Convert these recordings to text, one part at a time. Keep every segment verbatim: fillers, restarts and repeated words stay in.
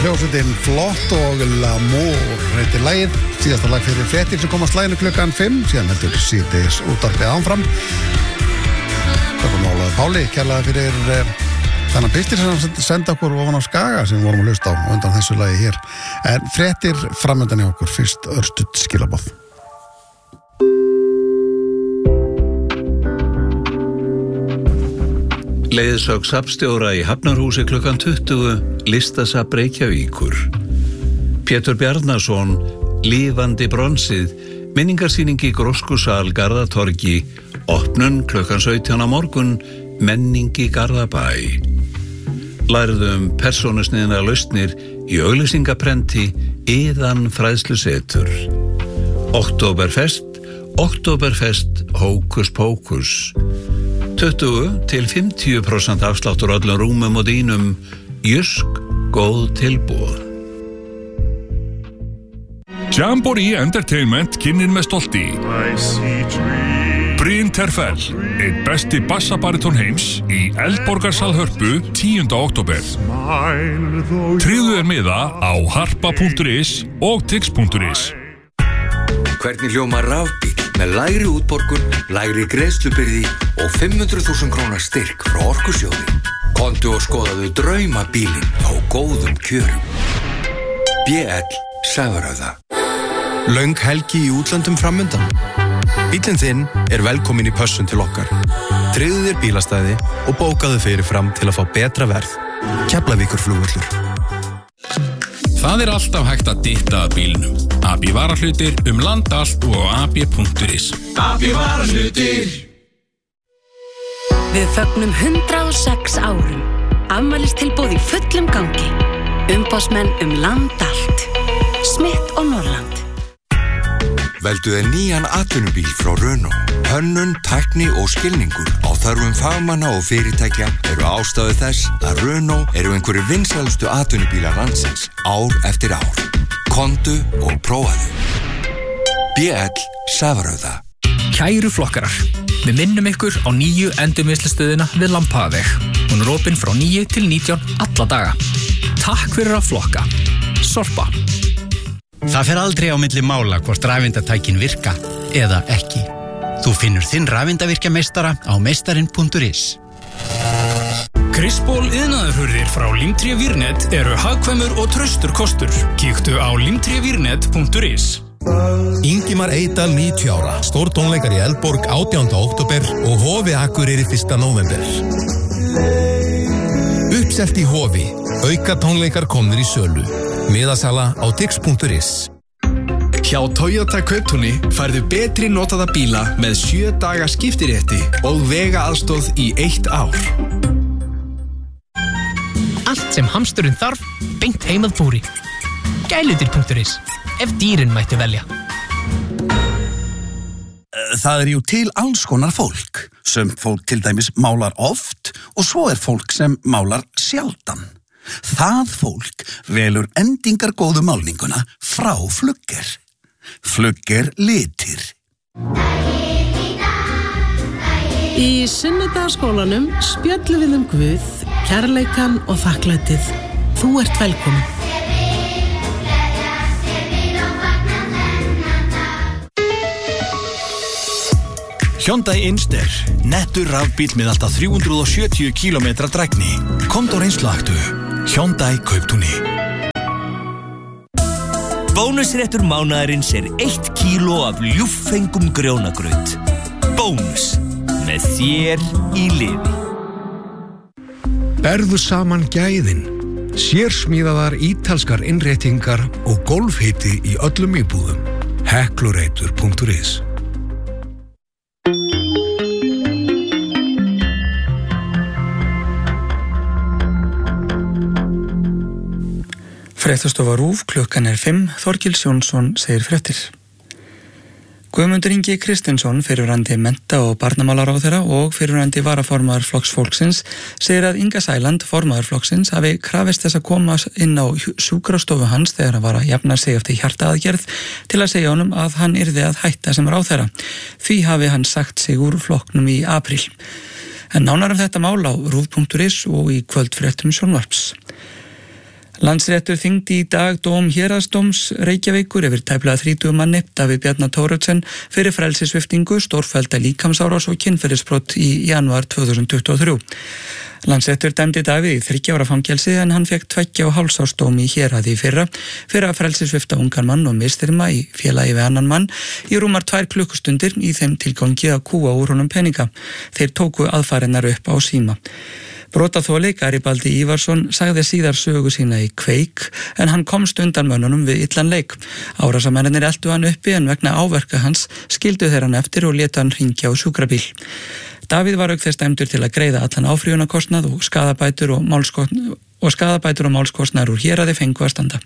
hljómsveitin Flott og L'Amour heitir lagið, síðasta lag fyrir fréttir sem komast laginu klukkan fimm, síðan heldur síðdegis útvarpið áfram. Það kom Ólaður Páli, kærlega fyrir uh, þennan pistil sem hann senda okkur ofan á Skaga sem við vorum að hlusta á undan þessu lagi hér. En fréttir framöndan í okkur, fyrst örstutt skilaboð. Leiðsögn safnstjóra í Hafnarhúsi klukkan tuttugu, listasafn Reykjavíkur. Pétur Bjarnason, Lifandi bronsið, minningarsýning í Gróskusal Garðatorgi, opnun klukkan sautján á morgun, menning í Garðabæ. Lærðum persónusniðna lausnir í auglýsingaprenti, Iðan fræðslusetur. Októberfest, Októberfest hókus pókus. tuttugu til fimmtíu prósent afsláttur öllum rúmum og dýnum, Jysk, góð tilboð. Jamboree Entertainment kynnir með stolti Bryn Terfell, einn besti bassabariton heims í Eldborgarsal Hörpu tíunda október. Tryggðu þér miða á harpa punktur is og tix punktur is. Hvernig hljómar rafbíll með lægri útborgun, lægri greiðslubyrði og fimm hundruð þúsund króna styrk frá Orkusjóði. Komdu og skoðaðu draumabílinn á góðum kjörum. B L Sævarauða. Löng helgi í útlöndum framundan. Bíllinn þinn er velkomin í pössun til okkar. Tryggðu þér bílastæði og bókaðu fyrir fram til að fá betra verð. Keflavíkurflugvöllur. Það er alltaf hægt að ditta að bílnum. A B varahlutir um land allt og á a b punktur is. A B varahlutir. Við fögnum hundrað og sex árum. Afmælistilboð í fullum gangi. Umboðsmenn um land allt. Smith og Norrland. Veldu þér nýjan atvinnubíl frá Renault. Hönnun, tækni og skilningur á þörfum fagmanna og fyrirtækja eru ástæðu þess að Renault eru einhverju vinsælustu atvinnubílar landsins ár eftir ár. Komdu og prófaðu. B L Sævarauða. Kæru flokkarar, við minnum ykkur á nýju endurvinnslustöðina við Lampaðaveg. Hún er opin frá níu til nítján alla daga. Takk fyrir að flokka. Sorpa. Það fer aldrei á milli mála hvort rafeindatækin virka eða ekki. Þú finnur þinn rafeindavirkjameistara á meistarinn punktur is. Krisból iðnaðarhurðir frá Limtré Vírnet eru hagkvæmur og traustur kostur. Kíktu á limtré vírnet punktur is. Ingimar Eydal níutíu ára, stór tónleikar í Eldborg átjánda október og Hofi Akureyri fyrsta nóvember. Uppselt í Hofi, auka tónleikar komnir í sölu. Miðasala á tix punktur is. Hjá Toyota Kauptúni færðu betri notaða bíla með sjö daga skiptirétti og vega aðstóð í eitt ár. Allt sem hamsturinn þarf, beint heim að búri. Gæludyr punktur is, ef dýrin mættu velja. Það er jú til alls konar fólk. Sumt fólk til dæmis málar oft og svo er fólk sem málar sjaldan. Það fólk velur endingargóðu málninguna frá Flugger. Flugger litir. Í Sunnudagsskólanum spjöllum við um Guð, kærleikann og þakklætið. Þú ert velkomin. Hyundai Inster, nettur rafbíll með alltaf þrjú hundruð og sjötíu kílómetra drægni. Komdu á reynsluaktu. Hyundai Kauptúni. Bónusréttur mánaðarins er eitt kíló af ljúffengum grjónagraut. Bónus. Með þér í liði. Berðu saman gæðin. Sérsmíðaðar ítalskar innréttingar og golfhiti í öllum íbúðum. Heklureitur punktur is. Fréttastofa RÚV, klukkan er fimm, Þorgils Jónsson segir fréttir. Guðmundur Ingi Kristinsson, fyrrverandi mennta- og barnamálaráðherra og fyrrverandi varaformaður Flokks fólksins, segir að Inga Sæland, formaður flokksins, hafi krafist þess að koma inn á sjúkrastofu hans þegar hann var að jafna sig eftir hjartaaðgerð til að segja honum að hann yrði að hætta sem ráðherra. Því hafi hann sagt sig úr flokknum í apríl. En nánar um þetta mál á rúv punktur is og í kvöldfréttum sjónvarps. Landsréttur þyngdi í dag dóm héraðsdóms Reykjavíkur yfir tæplega þrítugu manni, Davíð Bjarna Thoroddsen, fyrir frelsissviptingu, stórfellda líkamsárás og kynferðisbrot í janúar tvö þúsund tuttugu og þrjú. Landsréttur dæmdi Davíð í þriggja ára fangelsi en hann fekk tveggja og hálfs árs dóm í héraði í fyrra fyrir að frelsissvipta ungan mann og misþyrma í félagi við annan mann í rúmar tvær klukkustundir í þeim tilgangi að kúga úr honum peninga. Þeir tóku aðfarinnar upp á síma. Brotaþoli Garibaldi Ívarsson sagði síðar sögu sína í Kveik en hann komst undan mönnunum við illan leik. Árásamennirnir eltu hann uppi en vegna áverka hans skildu þeir hann eftir og létu hann hringja á sjúkrabíl. Davíð var auk þess dæmdur til að greiða allan áfrýjunarkostnað og skaðabætur og málskostnað og skaðabætur og málskostnaður úr héraði fengu að standa.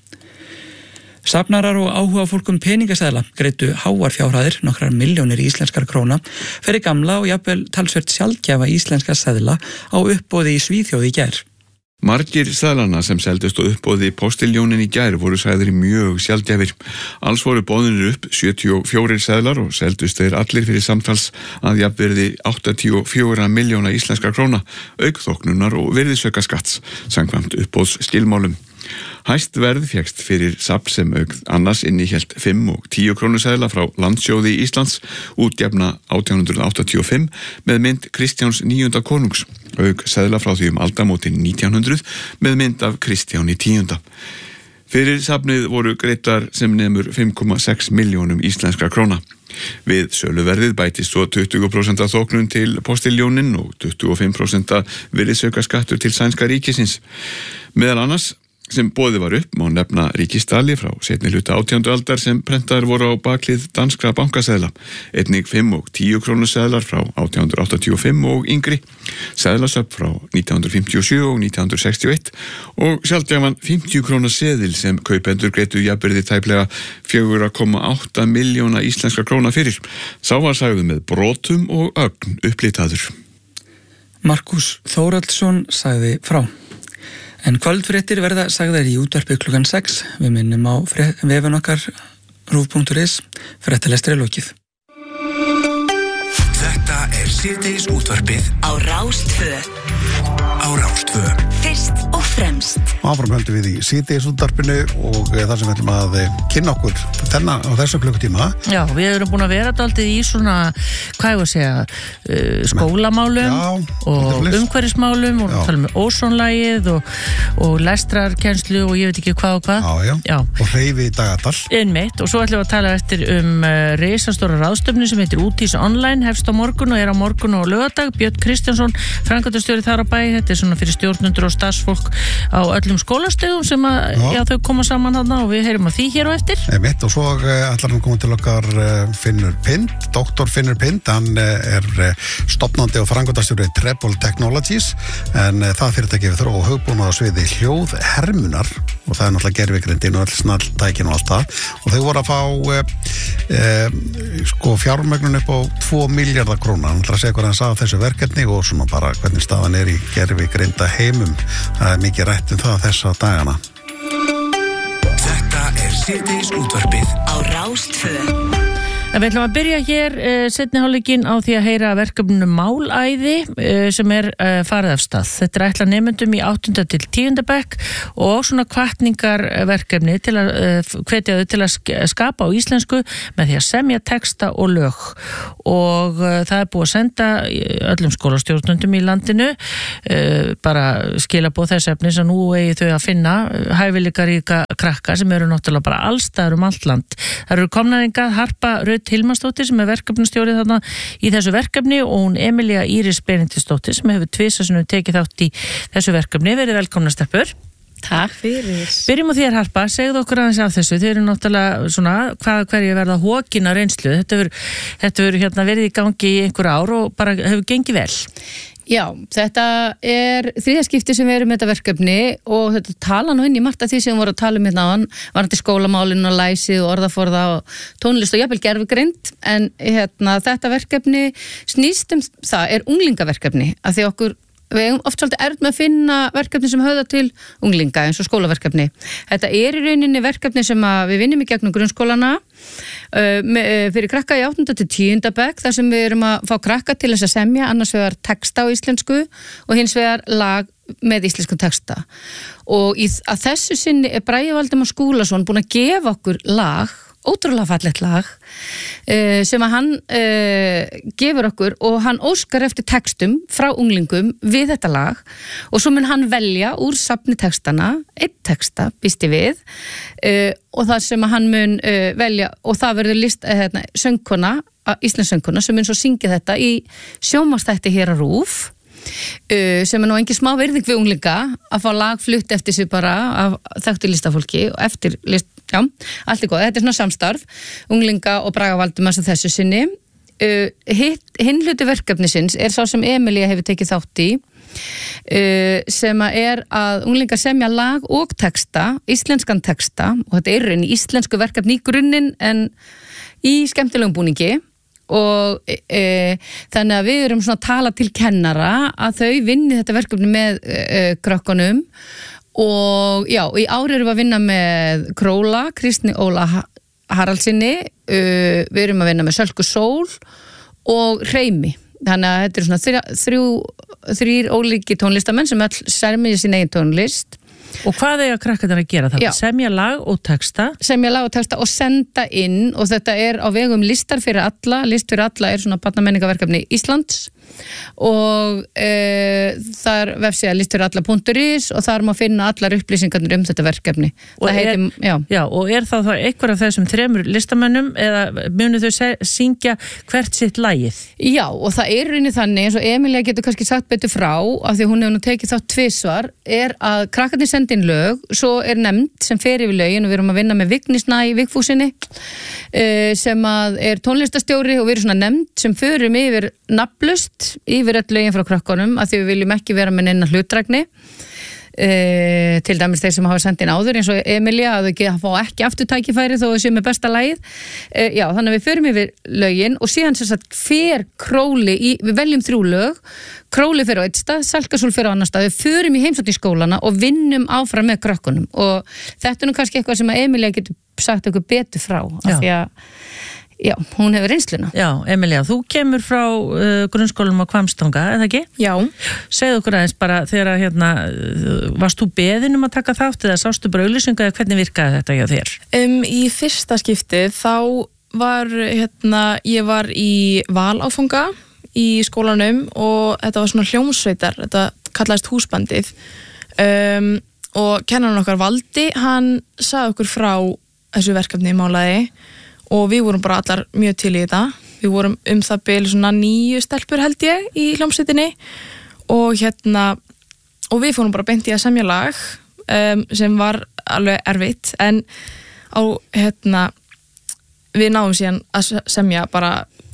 Safnarar og áhuga fólk um peningaseðla greiddu háar fjárhæðir, nokkrar milljónir íslenskar króna, fyrir gamla og jafnvel talsvert sjaldgæfa íslenska seðla á uppboði í Svíþjóð í gær. Margir seðlana sem seldust á uppboði Postiljónin í gær voru sagðir mjög sjaldgæfir. Alls voru boðinir upp sjötíu og fjórir seðlar og seldust þeir allir fyrir samtals að jafnvirði áttatíu og fjögur milljóna íslenskra króna, auk þóknunar og virðisauka skatts, samkvæmt uppboðs skilmálum. Hæst verð fékkst fyrir safn sem auk annars innihélt fimm og tíu krónuseðla frá Landsjóði Íslands, útgefna átján hundruð áttatíu og fimm með mynd Kristjáns níunda konungs, auk seðla frá því um aldamótin nítján hundruð með mynd af Kristjáni tíunda. Fyrir safnið voru greiddar sem nemur fimm komma sex milljónum íslenskra króna. Við söluverðið bætist svo tuttugu prósent þóknun til Postiljónin og tuttugu og fimm prósent virðisauka skattur til sænska ríkisins. Meðal annars sem boðið var upp má nefna ríkisdali frá seinni hluta átjándu aldar sem prentaðir voru á baklið danskra bankaseðla, einnig fimm og tíu krónuseðlar frá átján hundruð áttatíu og fimm og yngri, seðlasöfn frá nítján hundruð fimmtíu og sjö og nítján hundruð sextíu og eitt og sjaldgæfan fimmtíu krónuseðil sem kaupendur greiddu jafnvirði tæplega fjögur komma átta milljóna íslenskra króna fyrir. Sá var sagður með brotum og ögn upplitaður. Markus Þórhallsson sagði frá. En kvöldfréttir verða sagðar í útvarpi klukkan sex. Við minnum á vefun okkar rúv punktur is. Fréttalestri lokið. Þetta er síðdegis útvarpið á Rás tvö. Á Rás tvö. Fyrst og fremst. Áfram höldum við í síðdegis útvarpinu og þar sem við ætlum að kynna okkur þennan á þessu klukkutíma. Já, við erum búin að vera dálítið í svona, hvað ég var að segja, uh, skólamálum Já, og umhverfismálum og tala um ósonlagið og, og lestrarkennslu og ég veit ekki hvað og hvað. Já, já, já. Og hreyfi í dagatall. Einmitt, og svo ætlum við að tala eftir um uh, risastóra ráðstöfnu sem heitir Útís Online, hefst á morgun og er á morgun og laugardag. Björn Kristjánsson, framkvæmdastjóri þar á bæ, þetta er svona fyrir stjórnendur og starfsfólk á öllum skólastöðum sem að, já. Já, þau koma saman þarna og við heyrum á því hér og eftir. Einmitt, og svo uh, ætlar hann koma til okkar uh, Finnur Pind, doktor Finnur Pind, hann uh, er uh, stofnandi og framkvæmdastjóri Treble Technologies, en uh, það fyrirtæki við þróa hugbúnað á sviði hljóð hermunar og það er náttúrulega gervigrindin og öll snarltækin og allt það og þau voru að fá uh, uh, sko fjármögnun upp á tvo milljarða króna. Hann ætlar að segja hvað hann sagði þessu verkefni og svona bara hvernig staðan er í gervigrinda heimum. Það er mikið rætt um það þessa dagana. Þetta er síðdegis útvarpið á Rás tvö. En við ætlum að byrja hér uh, seinni hálfleikinn á því að heyra verkefninu Málæði uh, sem er uh, farið af stað. Þetta er ætla nemendum í áttunda til tíunda bekk og svona hvatningarverkefni til að uh, hvetja þau til að skapa á íslensku með því að semja texta og lög og uh, það er búið að senda öllum skólastjórnundum í landinu uh, bara skilaboð þess efnis að nú eigi þau að finna hæfileikaríka krakka sem eru náttúrulega bara allstaðar um allt land. Það eru komnaðingað Harpa Rut Hilmarsdóttir sem er verkefnastjórið þarna í þessu verkefni og hún Emilía Íris Benediktsdóttir sem hefur tvisvar tekið þátt í þessu verkefni. Verið velkomna stelpur. Takk fyrir. Byrjum á þér Harpa, segðu okkur aðeins af þessu. Þið eru náttúrulega svona, hvað hverju verða hókina reynslu. Þetta hefur, þetta hefur hérna verið í gangi í einhver ár og bara hefur gengið vel. Já, þetta er þriðja skipti sem við erum með þetta verkefni og þetta tala nú inn í margt af því sem við vorum að tala um hérna á hann, varandi skólamálinu og læsið og orðaforða og tónlist og jafnvel gervigreind, en hérna, þetta verkefni snýst um það er unglingaverkefni, af því okkur við hefum oft svolítið erfitt með að finna verkefni sem höfða til unglinga eins og skólaverkefni. Þetta er í rauninni verkefni sem við vinnum í gegnum grunnskólana uh, með, fyrir krakka í áttunda til tíunda bekk þar sem við erum að fá krakka til þess að semja annars vegar texta á íslensku og hins vegar lag með íslensku texta og í, að þessu sinni er Bragi Valdimar Skúlason búin að gefa okkur lag ótrúlega fallegt lag uh, sem að hann uh, gefur okkur og hann óskar eftir textum frá unglingum við þetta lag og svo mun hann velja úr safni textana, einn texta býsti við uh, og það sem að hann mun uh, velja og það verður list, uh, hérna, söngkona, íslensk söngkona sem mun svo syngja þetta í sjónvarpsþætti hér á RÚV Uh, sem er nú engin smá virðing við unglinga að fá lag flutt eftir sig bara af þekktu listafólki og eftir list, já, allt er góð, þetta er svona samstarf unglinga og Braga Valdimars að þessu sinni uh, hinn hluti verkefnisins er sá sem Emilía hefur tekið þátt í uh, sem að er að unglingar semja lag og texta, íslenskan texta og þetta er einn íslensku verkefni í grunninn en í skemmtilegum búningi og e, þannig að við erum svona að tala til kennara að þau vinni þetta verkefni með e, krökkunum og já, í ári erum við að vinna með Króla, Kristni Óla Haraldsinni, e, við erum að vinna með Sölku Sól og Hreimi, þannig að þetta er svona þrjá, þrjú, þrýr ólíki tónlistamenn sem öll semja sín eigin tónlist. Og hvað er að krakkarnir að gera það? Já. Semja lag og texta? Semja lag og texta og senda inn og þetta er á vegum listar fyrir alla, list fyrir alla er svona barnamenningaverkefni Íslands og e, það er vefsíða list fyrir alla punktur is og þar má finna allar upplýsingarnir um þetta verkefni. Og er, heiti, já. Já, og er það þá einhver af þessum þremur listamönnum eða munu þau syngja hvert sitt lagið? Já, og það er rauninni þannig eins og Emilía getur kannski sagt betur frá af því hún hefur nú tekið þá tvisvar er að krakkarnir senda inn lög, svo er nefnd sem fer yfir lögin og við erum að vinna með Vignisnæ í Vigfúsinni sem að er tónlistastjóri og við erum svona nefnd sem förum yfir nafnlaust yfir öll lögin frá krakkonum að því við viljum ekki vera með neina hlutdrægni e, til dæmis þeir sem hafa sendið inn áður eins og Emilía að þau fá ekki afturtækifæri þó þau séu með besta lagið e, já, þannig að við förum yfir lögin og síðan sem sagt fer Króli í, við veljum þrjú lög Króli fyrir á eitt stað, Salkasúl fyrir á annar stað við förum í heimsókn í skólana og vinnum áfram með krakkonum og þetta er nú kannski eitthvað sem að Emilía getur sagt eitthvað betur frá af því að já, hún hefur reynsluna. Já, Emilía, þú kemur frá uh, grunnskólanum á Hvammstanga, eða ekki? Já. Segðu okkur aðeins bara þegar að hérna, varst þú beðin um að taka þátt eða sástu bara auglýsingu eða hvernig virkaði þetta hjá þér? Um, í fyrsta skiptið þá var, hérna, ég var í valáfanga í skólanum og þetta var svona hljómsveitar, þetta kallaðist húsbandið um, og kennarinn okkar Valdi, hann sagði okkur frá þessu verkefni í málaði og við vorum bara allar mjög til í þetta við vorum um það bil svona nýju stelpur held ég í hljómsveitinni og hérna og við fórum bara beint í að semja lag um, sem var alveg erfitt en á hérna við náum síðan að semja bara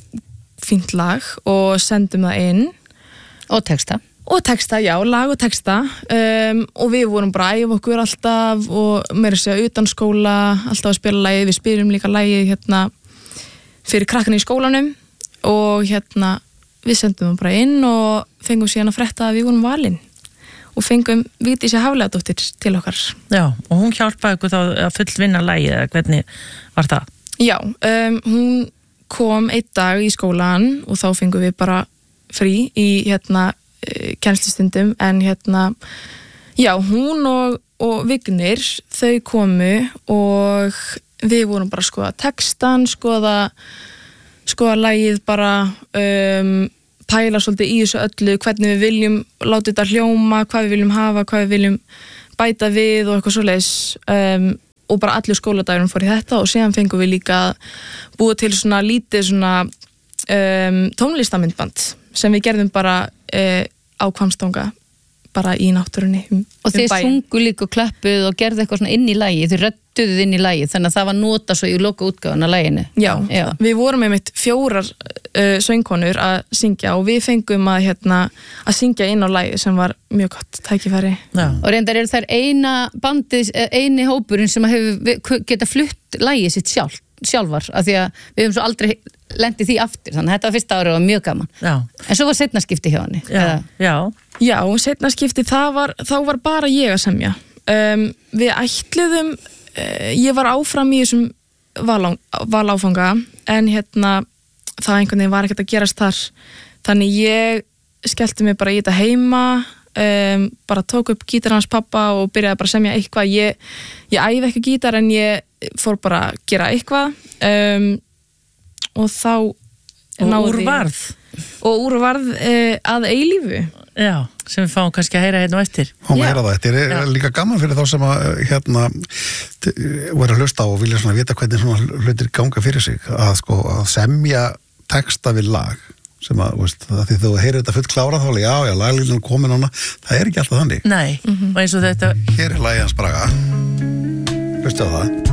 fínt lag og sendum það inn og texta og texta, já, lag og texta um, og við vorum bara að æfa okkur alltaf og meira segja utan skóla alltaf að spila lagið, við spilum líka lagið hérna fyrir krakkarnir í skólanum og hérna við sendum það bara inn og fengum síðan að frétta að við vorum valin og fengum Vigdísi Hafliðadóttir til okkar. Já, og hún hjálpaði ykkur þá að fullvinna lagið eða hvernig var það? Já, um, hún kom einn dag í skólan og þá fengum við bara frí í hérna kennslustundum en hérna já, hún og, og Vignir þau komu og við vorum bara að skoða textan skoða skoða lagið bara um, pæla svolítið í þessu öllu hvernig við viljum láta þetta hljóma hvað við viljum hafa, hvað við viljum bæta við og eitthvað svoleiðis um, og bara allir skóladagurum fór í þetta og síðan fengum við líka búið til svona lítið svona um, tónlistamindband sem við gerðum bara uh, á Hvammstanga bara í náttúrunni um, og þið um sungu líka og klappuð og gerðu eitthvað svona inn í lagi þið rödduðuð inn í lagi þannig að það var nota svo í loka útgáfuna laginu já, já, við vorum með mitt fjórar uh, söngkonur að syngja og við fengum að, hérna, að syngja inn á lagi sem var mjög gott tækifæri já. Og reyndar eru þær eina bandið eini hópurinn sem hefur geta flutt lagið sitt sjálf sjálfar, af því að við höfum svo aldrei lendið því aftur, þannig að þetta fyrsta árið var mjög gaman. Já. En svo var seinna skipti hjá henni. Já, já. Já, seinna skipti, það var, þá var bara ég að semja. Um, við ætluðum, uh, ég var áfram í þessum val, val áfanga en hérna það einhvern veginn var ekkert að gerast þar þannig ég skellti mig bara í þetta heima um, bara tók upp gítar hans pappa og byrjaði bara að semja eitthvað ég, ég æfi ekki gítar en ég fór bara að gera eitthvað um, og þá og úr varð og úr varð uh, að eilífu já, sem við fáum kannski að heyra hérna og eftir Fáum að heyra það, þetta er já. Líka gaman fyrir þá sem að hérna voru að hlusta og vilja svona vita hvernig svona hlutir ganga fyrir sig að sko að semja texta við lag sem að, veist, að því þú heyrir þetta full klárað þá já, já, laglínan er komin hana það er ekki alltaf þannig Nei, mm-hmm. og eins og þetta Hér er lagið hans Braga Hlustu á það